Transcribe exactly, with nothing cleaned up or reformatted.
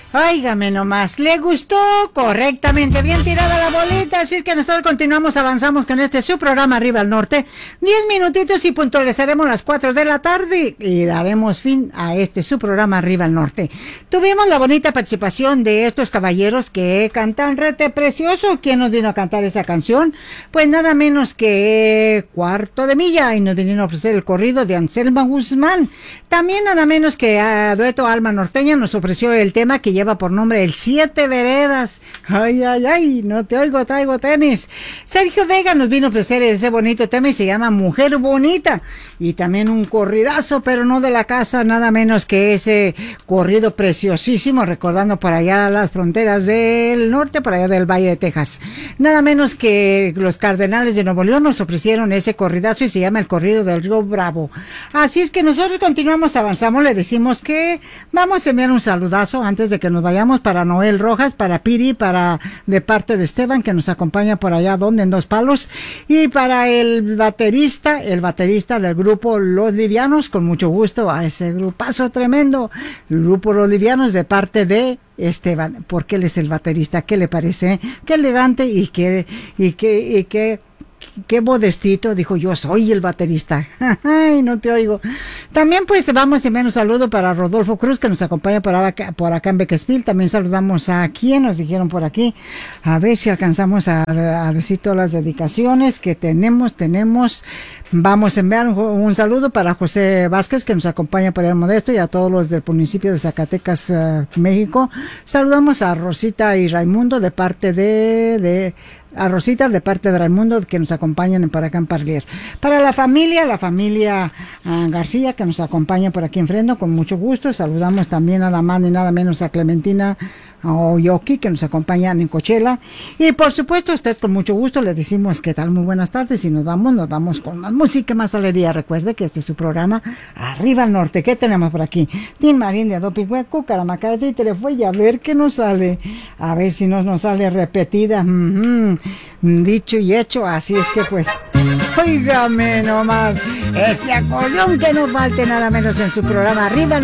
Óigame nomás, ¿le gustó? Correctamente, bien tirada la bolita, así es que nosotros continuamos, avanzamos con este su programa Arriba al Norte. Diez minutitos y puntualizaremos las cuatro de la tarde y daremos fin a este su programa Arriba al Norte. Tuvimos la bonita participación de estos caballeros que cantan rete precioso. ¿Quién nos vino a cantar esa canción? Pues nada menos que Cuarto de Milla, y nos vinieron a ofrecer el corrido de Anselma Guzmán. También nada menos que a Dueto Alma Norteña nos ofreció el tema que lleva por nombre El Siete Veredas. Ay, ay, ay, no te oigo, traigo tenis. Sergio Vega nos vino a ofrecer ese bonito tema y se llama Mujer Bonita. Y también un corridazo, pero no de la casa, nada menos que ese corrido preciosísimo, recordando por allá las fronteras del norte, por allá del Valle de Texas. Nada menos que los Cardenales de Nuevo León nos ofrecieron ese corridazo y se llama El Corrido del Río Bravo. Así es que nosotros continuamos, avanzamos, le decimos que vamos a enviar un saludazo antes de que nos vayamos para Noel Rojas, para Piri, para de parte de Esteban que nos acompaña por allá donde en Dos Palos, y para el baterista, el baterista del grupo Los Livianos, con mucho gusto a ese grupazo tremendo, el grupo Los Livianos de parte de Esteban, porque él es el baterista. ¿Qué le parece? Qué elegante y qué y qué y qué qué modestito, dijo, yo soy el baterista. Ay, no te oigo. También pues vamos a enviar un saludo para Rodolfo Cruz, que nos acompaña por acá, por acá en Becasville. También saludamos a quien nos dijeron por aquí, a ver si alcanzamos a, a decir todas las dedicaciones que tenemos, tenemos. Vamos a enviar un, un saludo para José Vázquez, que nos acompaña por el Modesto, y a todos los del municipio de Zacatecas, uh, México. Saludamos a Rosita y Raimundo de parte de, de a Rosita de parte de Raimundo, que nos acompañan en Paracán Parlier. Para la familia, la familia uh, García, que nos acompaña por aquí en Fresno, con mucho gusto. Saludamos también nada más ni nada menos a Clementina Oyoki, que nos acompañan en Coachella. Y por supuesto, a usted con mucho gusto le decimos qué tal, muy buenas tardes, y nos vamos, nos vamos con más música, más alegría. Recuerde que este es su programa Arriba al Norte. ¿Qué tenemos por aquí? Tin Marín de Adopihueco, Caramacate y Telefuey, a ver qué nos sale, a ver si nos, nos sale repetida. Mm-hmm. Dicho y hecho, así es que pues, óigame nomás, ese acordeón que no falte nada menos en su programa Arriba